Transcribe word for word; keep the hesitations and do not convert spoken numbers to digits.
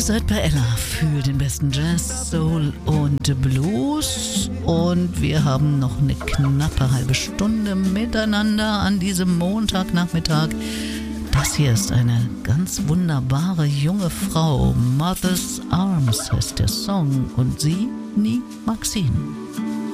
Ihr seid bei Ella für den besten Jazz, Soul und Blues und wir haben noch eine knappe halbe Stunde miteinander an diesem Montagnachmittag. Das hier ist eine ganz wunderbare junge Frau. Mother's Arms heißt der Song und sie, Nie Maxine.